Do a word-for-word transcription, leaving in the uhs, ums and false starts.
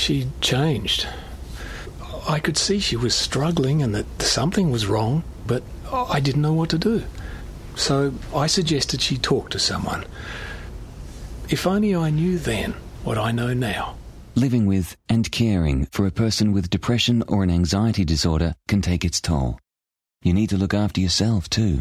She changed. I could see she was struggling and that something was wrong, but I didn't know what to do. So I suggested she talk to someone. If only I knew then what I know now. Living with and caring for a person with depression or an anxiety disorder can take its toll. You need to look after yourself too.